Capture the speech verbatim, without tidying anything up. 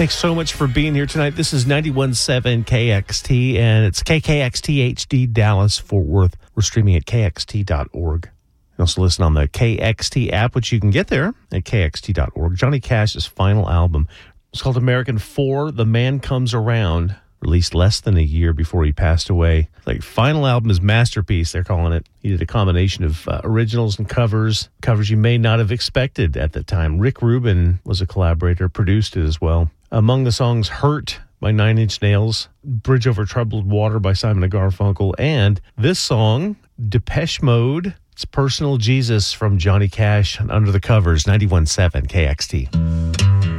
Thanks so much for being here tonight. This is ninety-one point seven K X T, and it's K K X T H D Dallas, Fort Worth. We're streaming at K X T dot org. You can also listen on the K X T app, which you can get there at K X T dot org. Johnny Cash's final album was called American four, The Man Comes Around, released less than a year before he passed away. Like, final album is masterpiece, they're calling it. He did a combination of uh, originals and covers, covers you may not have expected at the time. Rick Rubin was a collaborator, produced it as well. Among the songs, Hurt by Nine Inch Nails, Bridge Over Troubled Water by Simon and Garfunkel, and this song, Depeche Mode, it's Personal Jesus from Johnny Cash, Under the Covers, ninety-one point seven K X T.